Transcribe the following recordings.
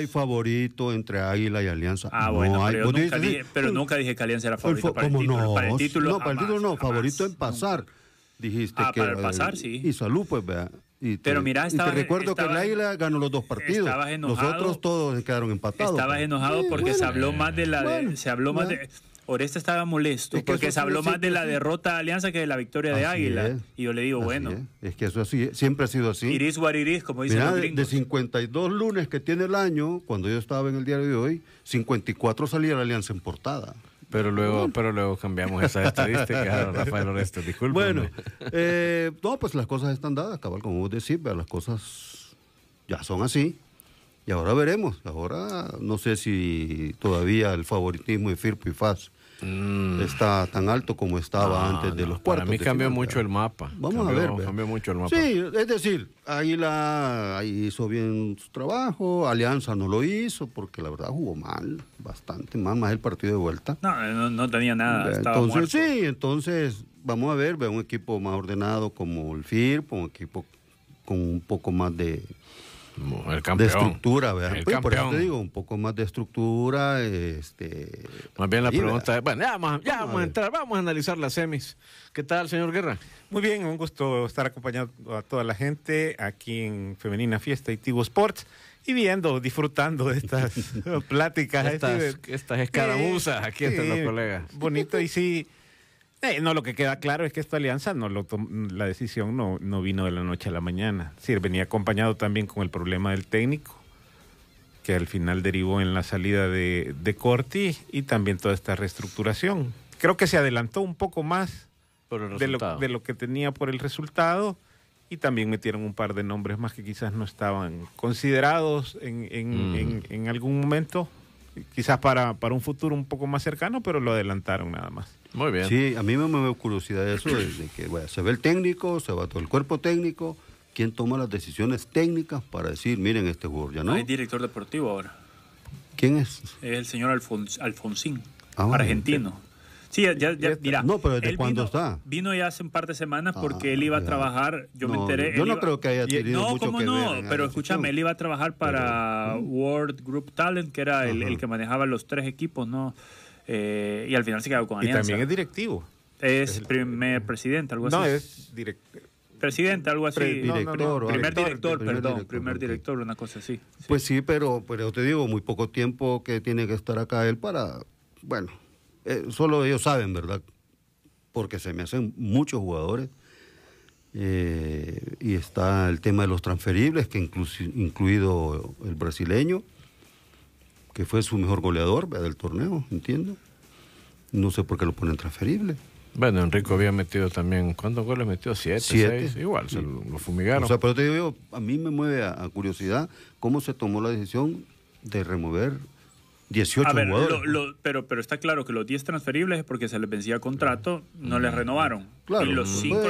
hay favorito entre Águila y Alianza. Bueno, hay. Pero nunca dije que Alianza era favorito para el título. No, para el título, no, para el título no, jamás, favorito en pasar. Dijiste que para el pasar, sí. Y salud, pues, vea. Pero mira, te recuerdo que el Águila ganó los 2 partidos. Estabas enojado. Los otros todos quedaron empatados. Estabas enojado porque se habló más de Oreste estaba molesto porque se habló más de la derrota de Alianza que de la victoria de Águila. Y yo le digo, es que eso así, siempre ha sido así. Iris what iris, como dicen los gringos. De 52 lunes que tiene el año, cuando yo estaba en el diario de hoy, 54 salía la Alianza en portada. Pero luego cambiamos esa estadística, Rafael Oreste, disculpe. Bueno, no, pues las cosas están dadas, cabal, como vos decís, las cosas ya son así. Y ahora veremos. Ahora no sé si todavía el favoritismo de Firpo y FAS está tan alto como estaba antes de los cuartos. Para mí cambió mucho el mapa. Vamos a ver. Cambió mucho el mapa. Sí, es decir, Águila hizo bien su trabajo, Alianza no lo hizo porque la verdad jugó mal, bastante mal, más el partido de vuelta. No tenía nada, estaba muerto. Sí, entonces vamos a ver un equipo más ordenado como el Firpo, un equipo con un poco más de estructura, ¿verdad? Pues, por eso te digo, un poco más de estructura. Más bien la pregunta es, bueno, vamos a analizar las semis. ¿Qué tal, señor Guerra? Muy bien, un gusto estar acompañando a toda la gente aquí en Femenina Fiesta y Tigo Sports y disfrutando de estas pláticas. Estas escaramuzas aquí entre los colegas. Bonito, y sí. No, lo que queda claro es que esta alianza la decisión no vino de la noche a la mañana. Sí, venía acompañado también con el problema del técnico, que al final derivó en la salida de Corti y también toda esta reestructuración. Creo que se adelantó un poco más de lo que tenía por el resultado, y también metieron un par de nombres más que quizás no estaban considerados en algún momento, quizás para un futuro un poco más cercano, pero lo adelantaron nada más. Muy bien. Sí, a mí me dio curiosidad eso, de que se ve el técnico, se va todo el cuerpo técnico, ¿quién toma las decisiones técnicas para decir, miren, este jugador ya no? Hay director deportivo ahora. ¿Quién es? Es el señor Alfonsín, bueno, argentino. Sí, ya, mira. No, pero ¿desde cuándo está? Vino ya hace un par de semanas porque él iba a trabajar, yo me enteré. Yo no creo que haya tenido mucho que ver. No, pero escúchame, él iba a trabajar para World Group Talent, que era el que manejaba los 3 equipos, ¿no? Y al final se quedó con Alianza. Y también es directivo. Es primer presidente, algo así. No, es director. Presidente, algo así. Primer director, una cosa así. Sí. Pues sí, pero te digo, muy poco tiempo que tiene que estar acá él para, solo ellos saben, ¿verdad? Porque se me hacen muchos jugadores. Y está el tema de los transferibles, que incluido el brasileño, que fue su mejor goleador del torneo, entiendo. No sé por qué lo ponen transferible. Bueno, Enrico había metido también, ¿cuántos goles metió? 7, 6, igual, se lo fumigaron. O sea, pero te digo, a mí me mueve a curiosidad cómo se tomó la decisión de remover 18 jugadores. Pero está claro que los 10 transferibles es porque se les vencía contrato, no les renovaron. Claro, y los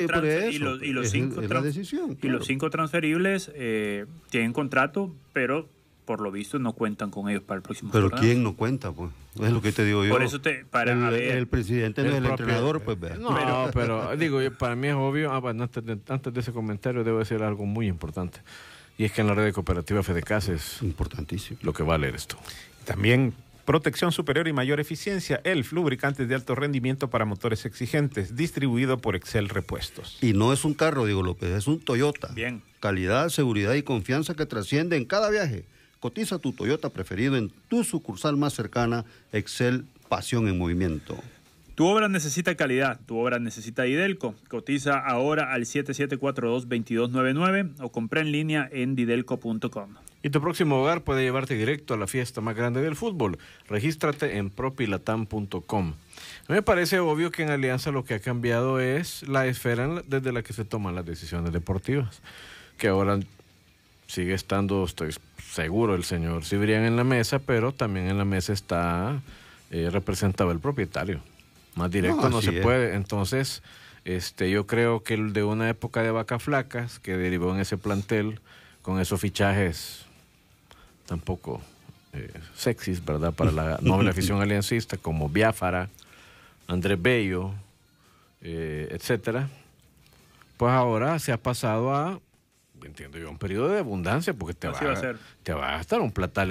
5 transferibles tienen contrato, pero por lo visto no cuentan con ellos para el próximo torneo. Pero ¿quién no cuenta, pues? Es lo que te digo yo. Por eso el presidente no es el entrenador, pues vea. No, pero digo, para mí es obvio. Antes de ese comentario debo decir algo muy importante. Y es que en la red de cooperativa Fedecas es importantísimo lo que va a leer esto. También protección superior y mayor eficiencia. ELF, lubricantes de alto rendimiento para motores exigentes, distribuido por Excel Repuestos. Y no es un carro, Diego López, es un Toyota. Bien. Calidad, seguridad y confianza que trasciende en cada viaje. Cotiza tu Toyota preferido en tu sucursal más cercana. Excel, pasión en movimiento. Tu obra necesita calidad, tu obra necesita Didelco. Cotiza ahora al 7742-2299 o compra en línea en didelco.com. Y tu próximo hogar puede llevarte directo a la fiesta más grande del fútbol. Regístrate en propilatam.com. A mí me parece obvio que en Alianza lo que ha cambiado es la esfera desde la que se toman las decisiones deportivas. Que ahora sigue estando, estoy seguro, el señor Cibrián en la mesa, pero también en la mesa está representado el propietario. Más directo no se puede. Entonces, yo creo que el de una época de vacas flacas que derivó en ese plantel con esos fichajes tampoco sexys, ¿verdad? Para la noble afición aliancista, como Biafara, Andrés Bello, etcétera. Pues ahora se ha pasado a, entiendo yo, un periodo de abundancia, porque te va a gastar un platal